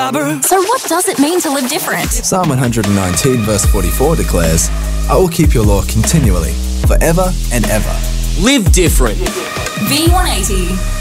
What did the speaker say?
Scarborough. So what does it mean to live different? Psalm 119 verse 44 declares, I will keep your law continually, forever and ever. Live different. V180.